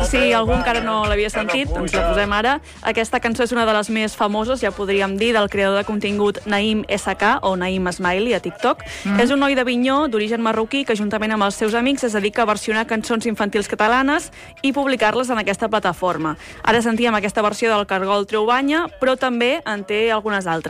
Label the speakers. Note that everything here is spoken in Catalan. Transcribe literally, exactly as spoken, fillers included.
Speaker 1: si algú encara no l'havia sentit, doncs la posem ara. Aquesta cançó és una de les més famoses, ja podríem dir, del creador de contingut Naim S K o Naim Smiley a TikTok. Mm. És un noi d'Avinyó, d'origen marroquí, que juntament amb els seus amics es dedica a versionar cançons infantils catalanes i publicar-les en aquesta plataforma. Ara sentíem aquesta versió del Cargol Treu Banya, però també en té algunes altres.